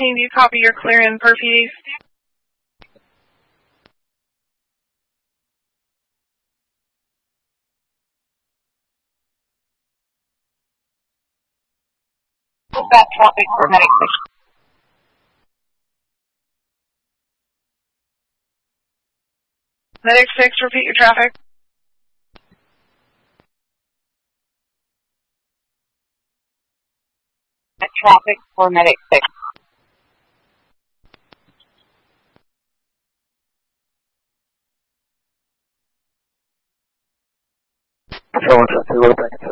do you copy your clear in Perfuse? Dispatch traffic for Medic 6. Medic 6, repeat your traffic. Traffic for Medic 6. Control 122,